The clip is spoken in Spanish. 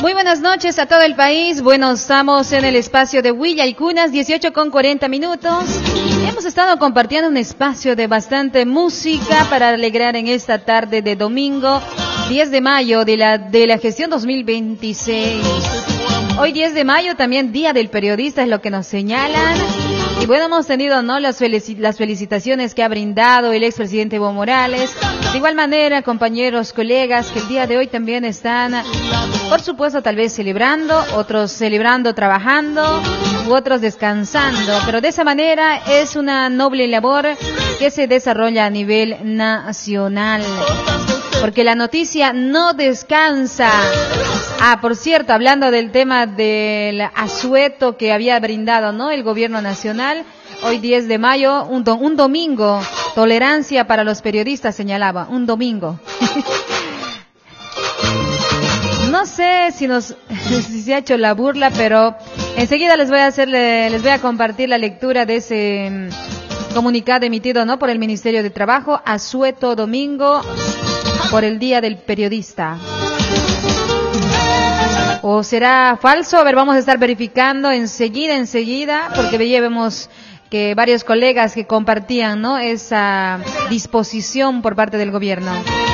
Muy buenas noches a todo el país. Bueno, estamos en el espacio de Huilla y Cunas, 18:40. Hemos estado compartiendo un espacio de bastante música para alegrar en esta tarde de domingo, 10 de mayo de la gestión 2026. Hoy 10 de mayo, también Día del Periodista, es lo que nos señalan. Y bueno, hemos tenido las felicitaciones que ha brindado el expresidente Evo Morales. De igual manera, compañeros, colegas, que el día de hoy también están, por supuesto, tal vez celebrando, otros celebrando, trabajando, u otros descansando. Pero de esa manera es una noble labor que se desarrolla a nivel nacional. Porque la noticia no descansa. Por cierto, hablando del tema del asueto que había brindado, ¿no?, el gobierno nacional, hoy 10 de mayo, un domingo, tolerancia para los periodistas, señalaba, un domingo. No sé si se ha hecho la burla, pero enseguida les voy a compartir la lectura de ese comunicado emitido, ¿no?, por el Ministerio de Trabajo, asueto domingo por el Día del Periodista. ¿O será falso? A ver, vamos a estar verificando enseguida, porque vemos que varios colegas que compartían, ¿no?, esa disposición por parte del gobierno.